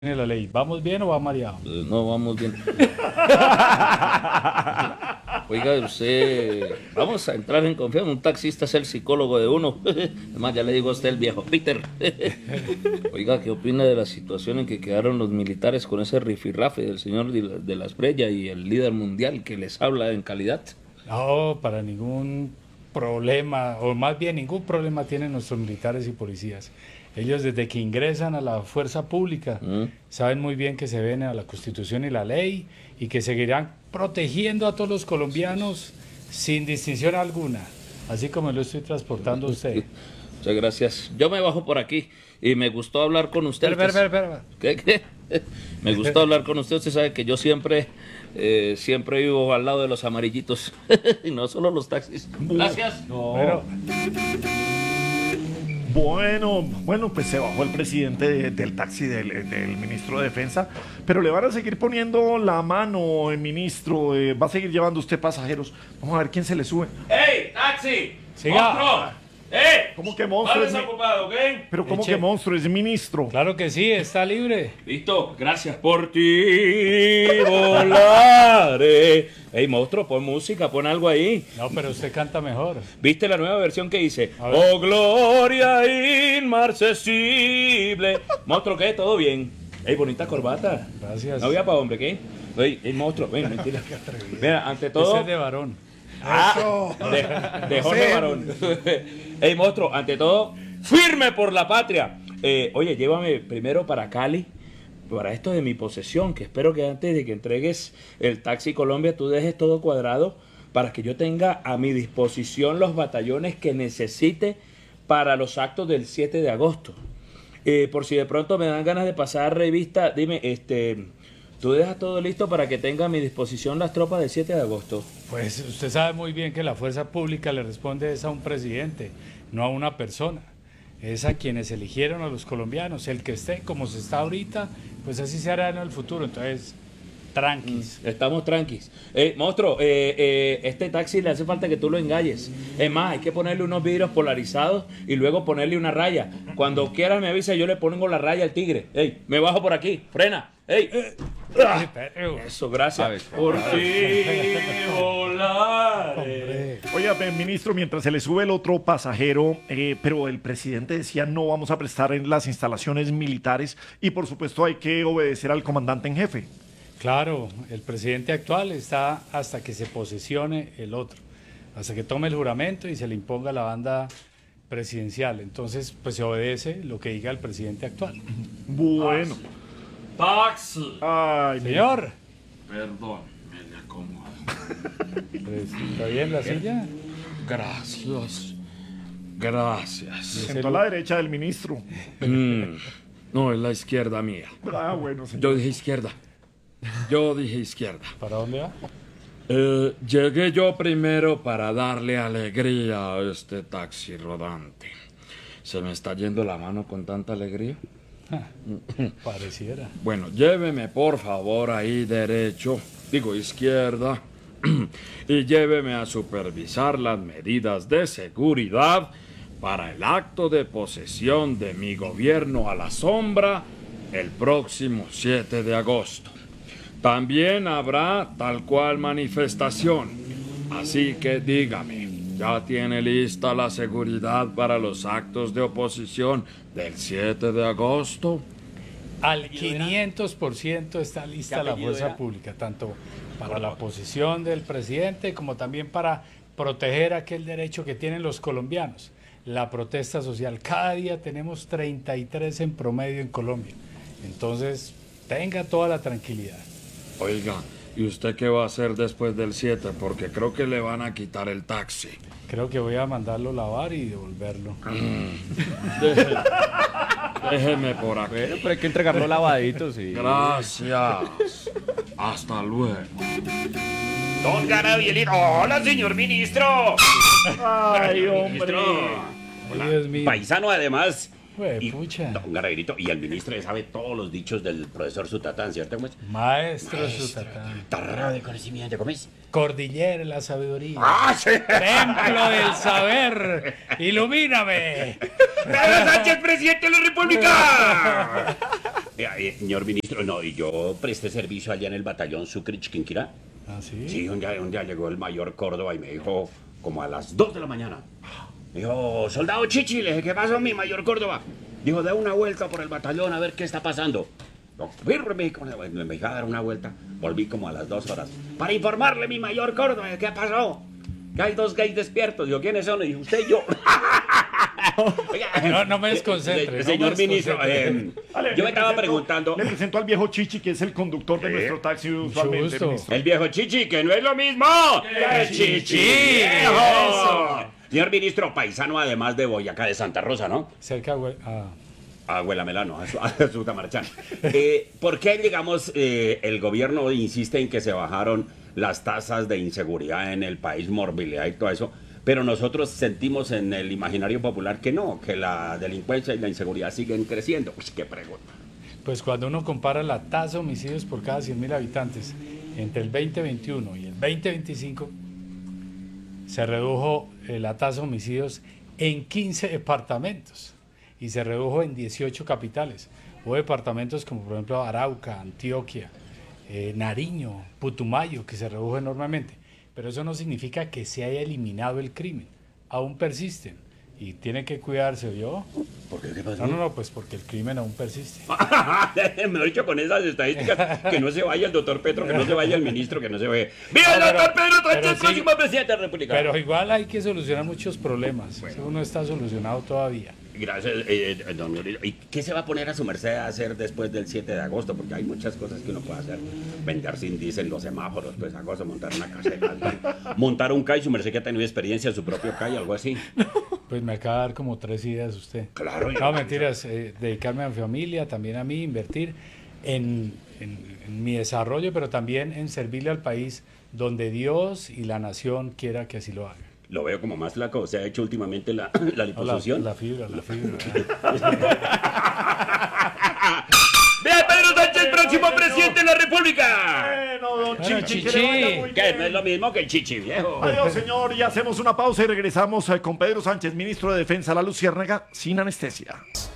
Tiene la ley. ¿Vamos bien o va mareado? No, vamos bien. Oiga, usted, vamos a entrar en confianza. Un taxista es el psicólogo de uno. Además, ya le digo a usted el viejo Peter. Oiga, ¿qué opina de la situación en que quedaron los militares con ese rifirrafe del señor de la Espriella y el líder mundial que les habla en calidad? No, para ningún problema, o más bien ningún problema tienen nuestros militares y policías. Ellos desde que ingresan a la fuerza pública saben muy bien que se ven a la Constitución y la ley y que seguirán protegiendo a todos los colombianos sin distinción alguna, así como lo estoy transportando a usted. Muchas gracias. Yo me bajo por aquí y me gustó hablar con usted. Espera. ¿Qué? Me gustó hablar con usted. Usted sabe que yo siempre vivo al lado de los amarillitos y no solo los taxis. Gracias. No. Pero, Bueno, pues se bajó el presidente del taxi del ministro de Defensa, pero le van a seguir poniendo la mano, el ministro, va a seguir llevando usted pasajeros. Vamos a ver quién se le sube. ¡Ey, taxi! Siga. ¡Monstruo! ¡Eh! ¿Cómo que monstruo? ¿Estás desocupado, qué? Pero ¿cómo Eche. que monstruo? Es ministro. claro que sí, está libre. Listo, gracias por ti, volaré. Ey, monstruo, pon música, pon algo ahí. No, pero usted canta mejor. ¿Viste la nueva versión que hice? A ver. Oh, gloria inmarcesible. Monstruo, ¿qué? ¿Todo bien? Ey, bonita corbata. Gracias. No había para hombre, ¿qué? Ey, monstruo, ven, mentira. Mira, ante todo... Ese es de varón. De Jorge Barón. Ey, monstruo, ante todo, firme por la patria. Oye, llévame primero para Cali, para esto de mi posesión, que espero que antes de que entregues el Taxi Colombia, tú dejes todo cuadrado para que yo tenga a mi disposición los batallones que necesite para los actos del 7 de agosto. Por si de pronto me dan ganas de pasar revista, dime, tú dejas todo listo para que tenga a mi disposición las tropas del 7 de agosto. Pues usted sabe muy bien que la fuerza pública le responde es a un presidente, no a una persona. Es a quienes eligieron a los colombianos. El que esté como se está ahorita, pues así se hará en el futuro. Entonces, tranquis. Estamos tranquis. Monstruo, este taxi le hace falta que tú lo engalles. Es más, hay que ponerle unos vidrios polarizados y luego ponerle una raya. Cuando quieras me avisa, yo le pongo la raya al tigre. Ey, me bajo por aquí, frena. Ey. Eso, gracias. Por ti volaré. Oiga, ministro, mientras se le sube el otro pasajero, pero el presidente decía no vamos a prestar en las instalaciones militares y por supuesto hay que obedecer al comandante en jefe. Claro, el presidente actual está hasta que se posesione el otro, hasta que tome el juramento y se le imponga la banda presidencial. Entonces, pues se obedece lo que diga el presidente actual. Bueno. Taxi. Ay, Señor, Perdón, me le acomodo. pues, ¿está bien la silla? Gracias. Gracias. sentó a la derecha del ministro. No, es la izquierda mía. Ah, bueno, señor. Yo dije izquierda. ¿Para dónde va? Llegué yo primero para darle alegría a este taxi rodante. ¿Se me está yendo la mano con tanta alegría? Pareciera. Bueno, lléveme por favor ahí derecho, digo izquierda, y lléveme a supervisar las medidas de seguridad para el acto de posesión de mi gobierno a la sombra el próximo 7 de agosto. También habrá tal cual manifestación, así que dígame, ¿ya tiene lista la seguridad para los actos de oposición del 7 de agosto? Al 500% está lista la fuerza pública, tanto para la posición del presidente como también para proteger aquel derecho que tienen los colombianos, la protesta social. Cada día tenemos 33 en promedio en Colombia, entonces tenga toda la tranquilidad. Oiga, ¿y usted qué va a hacer después del 7? Porque creo que le van a quitar el taxi. Creo que voy a mandarlo lavar y devolverlo. Déjeme por aquí. Bueno, pero hay que entregarlo lavadito, sí. Gracias. Hasta luego. Don Gabrielito, hola señor ministro. Ay, hombre. Ministro. Hola. Dios mío. Paisano además. Y, Pucha. don Gabrielito, y el ministro le sabe todos los dichos del profesor Sutatán, ¿cierto? ¿Cómo es? Maestro Sutatán. Torrado de conocimiento, ¿cómo es? Cordillera de la sabiduría. ¡Ah, sí! Templo del saber. Ilumíname. ¡Pedro Sánchez, presidente de la República! Señor ministro, no, y yo presté servicio allá en el batallón Sucre Chiquinquirá. ¿Ah, sí? Sí, un día llegó el mayor Córdoba y me dijo, como a las 2 de la mañana, me dijo, soldado Chichi, le dije, ¿qué pasó, mi mayor Córdoba? Dijo, dé una vuelta por el batallón a ver qué está pasando. Yo, firme, me iba a dar una vuelta, volví como a las 2 horas, para informarle, mi mayor Córdoba, ¿qué pasó? Que hay 2 gays despiertos. Digo, ¿quiénes son? Y dijo, usted y yo. No, no me desconcentre. Señor ministro, yo me estaba preguntando. Le presento al viejo Chichi, que es el conductor de nuestro taxi usualmente, gusto. ministro. El viejo Chichi, que no es lo mismo. ¡El Chichi! ¡Viejo! Eso. Señor ministro, paisano además de Boyacá de Santa Rosa, ¿no? Cerca, güey. Abuela Melano, a su Tamarchán. ¿Por qué, digamos, el gobierno insiste en que se bajaron las tasas de inseguridad en el país, morbilidad y todo eso? Pero nosotros sentimos en el imaginario popular que no, que la delincuencia y la inseguridad siguen creciendo. Pues qué pregunta. Pues cuando uno compara la tasa de homicidios por cada 100.000 habitantes entre el 2021 y el 2025, se redujo la tasa de homicidios en 15 departamentos y se redujo en 18 capitales. Hubo departamentos como por ejemplo Arauca, Antioquia, Nariño, Putumayo, que se redujo enormemente. Pero eso no significa que se haya eliminado el crimen. Aún persisten. Y tiene que cuidarse, ¿oyó? ¿Por qué? ¿Qué pasó? No, pues porque el crimen aún persiste. Me lo he dicho con esas estadísticas. Que no se vaya el doctor Petro, que no se vaya el ministro, que no se vaya. ¡Viva No, el doctor Pedro pero Sánchez, sí, próximo presidente de la República! Pero igual hay que solucionar muchos problemas. Bueno. Eso no está solucionado todavía. Gracias, don Leonardo. ¿Y qué se va a poner a su merced a hacer después del 7 de agosto? Porque hay muchas cosas que uno puede hacer. Vender sin diésel los semáforos, pues esa cosa, montar una caseta, montar un CAI, su merced que ha tenido experiencia en su propio CAI, algo así. Pues me acaba de dar como 3 ideas usted. Claro. No, mentiras. Dedicarme a mi familia, también a mí, invertir en mi desarrollo, pero también en servirle al país donde Dios y la nación quiera que así lo haga. Lo veo como más flaco. ¿Se ha hecho últimamente la No, liposucción? la fibra. ¡Vea Pedro Sánchez, próximo presidente de la República! Bueno, don Bueno, Chichi, Chichi. que le vaya muy Que bien. no es lo mismo que el Chichi, viejo. Adiós, señor, y hacemos una pausa y regresamos con Pedro Sánchez, ministro de Defensa, la Luciérnaga, sin anestesia.